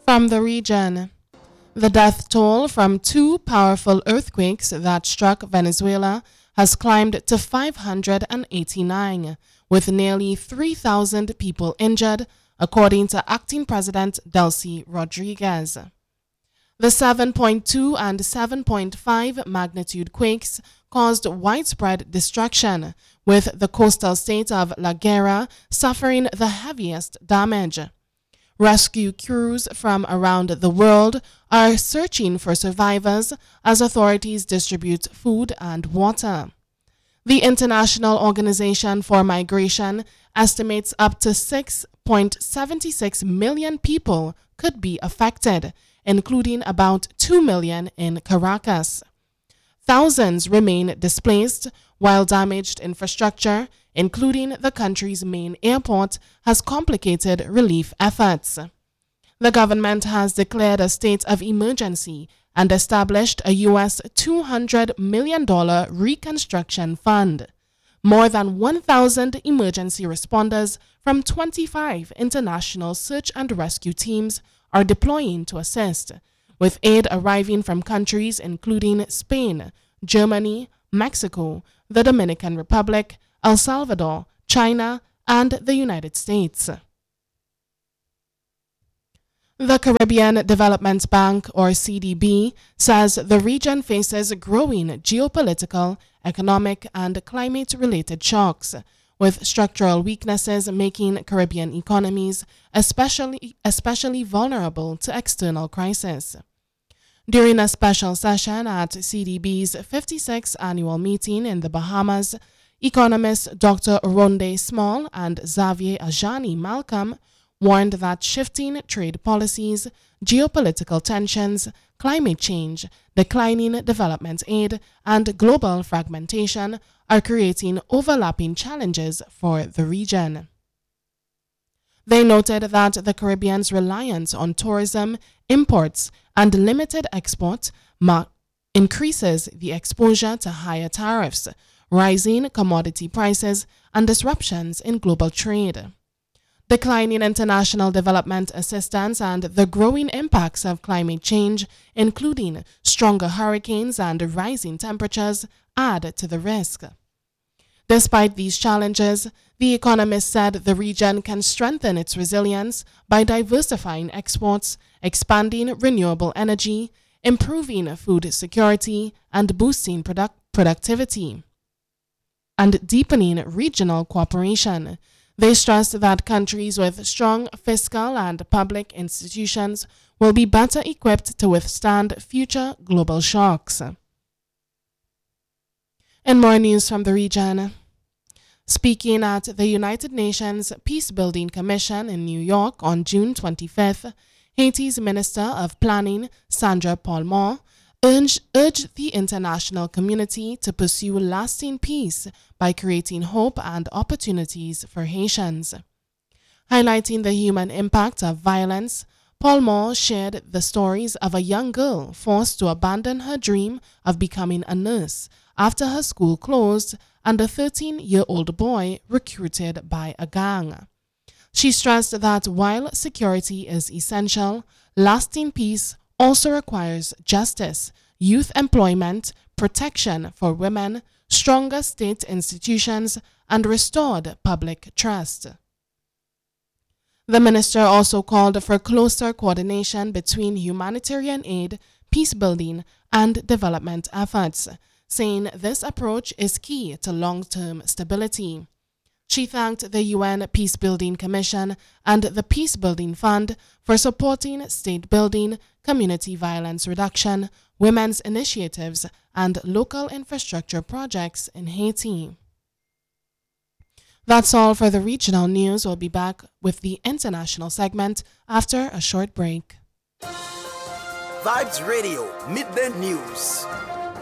From the region, the death toll from two powerful earthquakes that struck Venezuela has climbed to 589, with nearly 3,000 people injured, according to Acting President Delcy Rodriguez. The 7.2 and 7.5 magnitude quakes caused widespread destruction, with the coastal state of La Guaira suffering the heaviest damage. Rescue crews from around the world are searching for survivors as authorities distribute food and water. The International Organization for Migration estimates up to 6.76 million people could be affected, including about 2 million in Caracas. Thousands remain displaced, while damaged infrastructure, including the country's main airport, has complicated relief efforts. The government has declared a state of emergency and established a U.S. $200 million reconstruction fund. More than 1,000 emergency responders from 25 international search and rescue teams are deploying to assist, with aid arriving from countries including Spain, Germany, Mexico, the Dominican Republic, El Salvador, China, and the United States. The Caribbean Development Bank, or CDB, says the region faces growing geopolitical, economic, and climate-related shocks, with structural weaknesses making Caribbean economies especially vulnerable to external crisis. During a special session at CDB's 56th annual meeting in the Bahamas, economists Dr. Ronde Small and Xavier Ajani Malcolm warned that shifting trade policies, geopolitical tensions, climate change, declining development aid, and global fragmentation are creating overlapping challenges for the region. They noted that the Caribbean's reliance on tourism, imports, and limited export increases the exposure to higher tariffs, rising commodity prices, and disruptions in global trade. Declining international development assistance and the growing impacts of climate change, including stronger hurricanes and rising temperatures, add to the risk. Despite these challenges, the economist said the region can strengthen its resilience by diversifying exports, expanding renewable energy, improving food security, and boosting productivity, and deepening regional cooperation. They stressed that countries with strong fiscal and public institutions will be better equipped to withstand future global shocks. And more news from the region. Speaking at the United Nations Peacebuilding Commission in New York on June 25th, Haiti's Minister of Planning, Sandra Palmore, urged the international community to pursue lasting peace by creating hope and opportunities for Haitians. Highlighting the human impact of violence, Palmore shared the stories of a young girl forced to abandon her dream of becoming a nurse after her school closed and a 13-year-old boy recruited by a gang. She stressed that while security is essential, lasting peace also requires justice, youth employment, protection for women, stronger state institutions, and restored public trust. The minister also called for closer coordination between humanitarian aid, peacebuilding, and development efforts, saying this approach is key to long-term stability. She thanked the UN Peacebuilding Commission and the Peacebuilding Fund for supporting state building, community violence reduction, women's initiatives, and local infrastructure projects in Haiti. That's all for the regional news. We'll be back with the international segment after a short break. Vibes Radio, Midday News.